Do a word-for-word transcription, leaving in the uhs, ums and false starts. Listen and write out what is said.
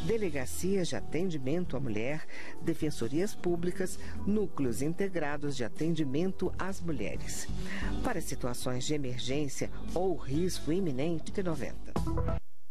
delegacias de atendimento à mulher, defensorias públicas, núcleos integrados de atendimento às mulheres. Para situações de emergência ou risco iminente, noventa.